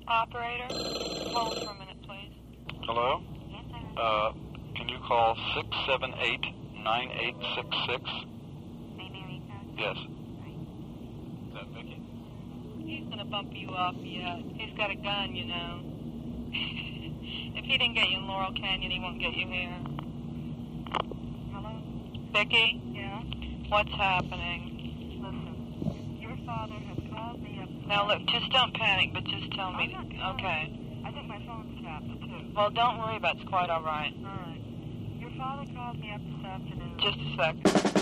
Operator, hold for a minute, please. Hello? Yes, sir. Can you call 678-9866? Maybe Yes. Is that Vicky? he's going to bump you off yet. He's got a gun, you know. If he didn't get you in Laurel Canyon, he won't get you here. Hello? Vicky, Yeah? what's happening? Listen, your father has called me up. Now, look, just don't panic, but just tell me. I'm not- Okay. I think my phone's tapped, too. Well, don't worry about it. It's quite all right. All right. Your father called me up this afternoon. Just a second.